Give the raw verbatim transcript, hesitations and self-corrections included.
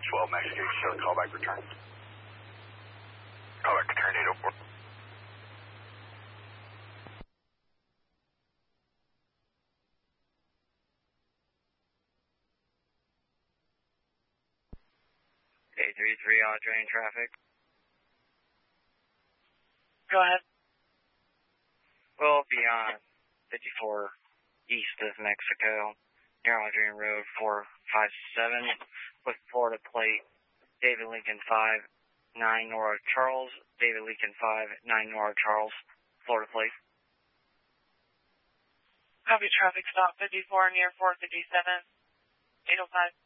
twelve Mexico, show callback return. Callback return eight oh four. eight three three, on train traffic. Go ahead. We'll be on fifty-four east of Mexico, near Adrian Road four five seven, with Florida plate David Lincoln five nine Nora Charles, David Lincoln five nine Nora Charles, Florida plate. Copy traffic stop fifty-four near four fifty-seven, eight oh five.